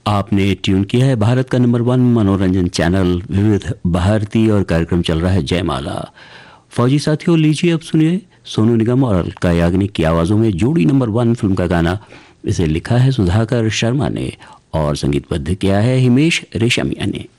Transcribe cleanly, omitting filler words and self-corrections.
आपने ट्यून किया है भारत का नंबर 1 मनोरंजन चैनल विविध भारती और कार्यक्रम चल रहा है जयमाला। फौजी साथियों, लीजिए अब सुनिए सोनू निगम और अलका याग्निक की आवाज़ों में जोड़ी नंबर 1 फिल्म का गाना। इसे लिखा है सुधाकर शर्मा ने और संगीतबद्ध किया है हिमेश रेशमिया ने।